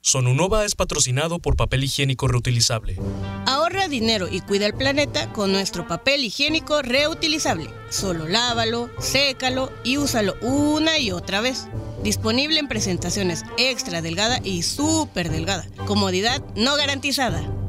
Sonunova es patrocinado por Papel Higiénico Reutilizable. Ahorra dinero y cuida el planeta con nuestro papel higiénico reutilizable. Solo lávalo, sécalo y úsalo una y otra vez. Disponible en presentaciones extra delgada y súper delgada. Comodidad no garantizada.